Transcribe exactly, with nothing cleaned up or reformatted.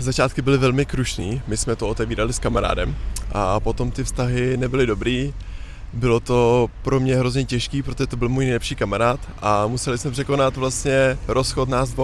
začátky byly velmi krušný, my jsme to otevírali s kamarádem a potom ty vztahy nebyly dobrý. Bylo to pro mě hrozně těžký, protože to byl můj nejlepší kamarád a museli jsme překonat vlastně rozchod nás dvou.